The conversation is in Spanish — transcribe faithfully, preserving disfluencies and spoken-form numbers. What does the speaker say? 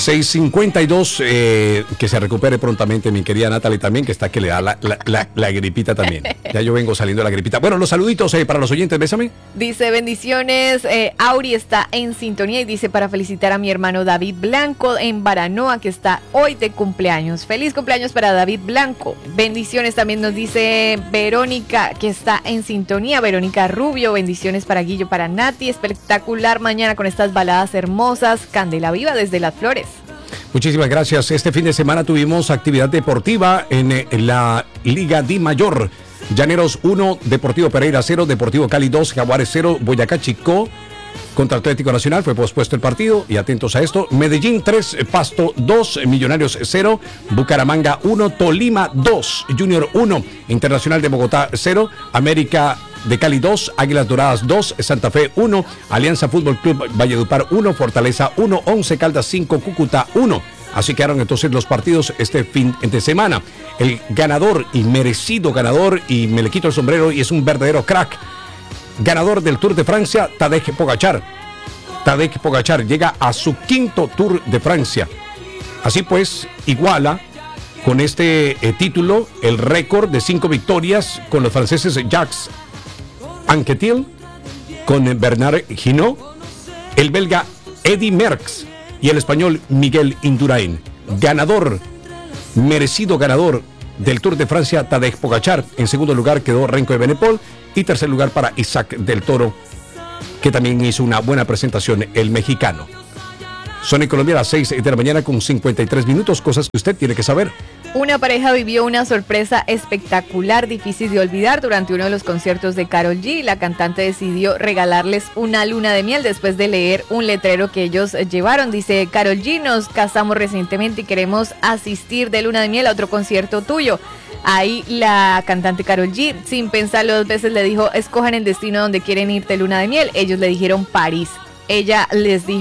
seis cincuenta y dos, eh, que se recupere prontamente mi querida Natalie también, que está que le da la, la, la, la gripita también. Ya yo vengo saliendo de la gripita. Bueno, los saluditos eh, para los oyentes, bésame. Dice, bendiciones, eh, Auri está en sintonía y dice para felicitar a mi hermano David Blanco en Baranoa, que está hoy de cumpleaños. Feliz cumpleaños para David Blanco. Bendiciones también nos dice Verónica, que está en sintonía. Verónica Rubio, bendiciones para Guillo, para Nati. Espectacular mañana con estas baladas hermosas. Candela Viva desde Las Flores. Muchísimas gracias. Este fin de semana tuvimos actividad deportiva en, en la Liga Di Mayor. Llaneros uno, Deportivo Pereira cero, Deportivo Cali dos, Jaguares cero, Boyacá Chicó contra Atlético Nacional, fue pospuesto el partido y atentos a esto. Medellín tres, Pasto dos, Millonarios cero, Bucaramanga uno, Tolima dos, Junior uno, Internacional de Bogotá cero, América de Cali dos, Águilas Doradas dos, Santa Fe uno, Alianza Fútbol Club Valledupar uno, Fortaleza uno, Once Caldas cinco, Cúcuta uno. Así quedaron entonces los partidos este fin de semana. El ganador y merecido ganador, y me le quito el sombrero y es un verdadero crack, ganador del Tour de Francia, Tadej Pogačar. Tadej Pogačar llega a su quinto Tour de Francia. Así pues, iguala con este eh, título el récord de cinco victorias con los franceses Jacques Anquetil, con Bernard Hinault, el belga Eddy Merckx y el español Miguel Indurain. Ganador, merecido ganador del Tour de Francia, Tadej Pogačar. En segundo lugar quedó Renko Evenepoel y tercer lugar para Isaac del Toro, que también hizo una buena presentación, el mexicano. Son en Colombia a las seis de la mañana con cincuenta y tres minutos, cosas que usted tiene que saber. Una pareja vivió una sorpresa espectacular, difícil de olvidar durante uno de los conciertos de Karol G. La cantante decidió regalarles una luna de miel después de leer un letrero que ellos llevaron. Dice, Karol G, nos casamos recientemente y queremos asistir de luna de miel a otro concierto tuyo. Ahí la cantante Karol G, sin pensarlo dos veces, le dijo, escojan el destino donde quieren ir de luna de miel. Ellos le dijeron París. Ella les dijo